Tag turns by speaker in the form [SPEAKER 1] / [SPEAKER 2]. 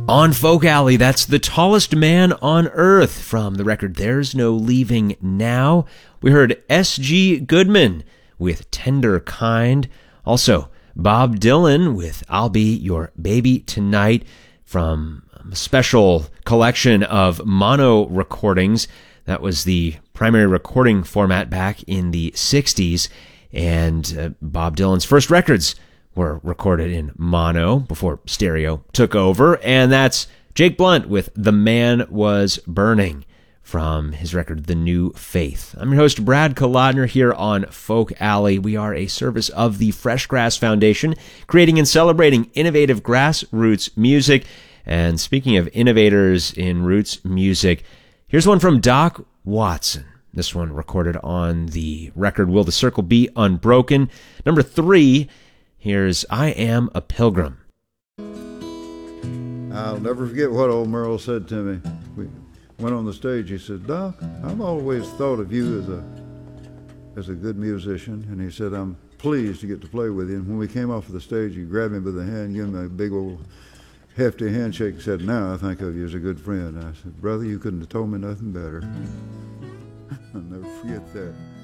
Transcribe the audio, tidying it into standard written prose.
[SPEAKER 1] On Folk Alley, that's The Tallest Man on Earth from the record There's No Leaving Now. We heard S.G. Goodman with Tender Kind. Also, Bob Dylan with I'll Be Your Baby Tonight from a special collection of mono recordings. That was the primary recording format back in the 60s, and Bob Dylan's first records were recorded in mono before stereo took over, and that's Jake Blunt with The Man Was Burning from his record The New Faith. I'm your host, Brad Kolodner, here on Folk Alley. We are a service of the Fresh Grass Foundation, creating and celebrating innovative grassroots music. And speaking of innovators in roots music, here's one from Doc Watson. This one recorded on the record Will the Circle Be Unbroken? Number 3, here's I Am a Pilgrim.
[SPEAKER 2] I'll never forget what old Merle said to me. We went on the stage. He said, "Doc, I've always thought of you as a good musician." And he said, "I'm pleased to get to play with you." And when we came off of the stage, he grabbed me by the hand, gave me a big old hefty handshake, and said, "Now I think of you as a good friend." And I said, "Brother, you couldn't have told me nothing better." I'll never forget that.